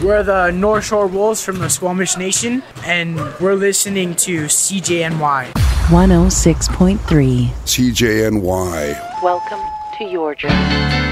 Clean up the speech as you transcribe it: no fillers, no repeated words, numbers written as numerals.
We're the North Shore Wolves from the Squamish Nation, and we're listening to CJNY 106.3. CJNY. Welcome to your journey.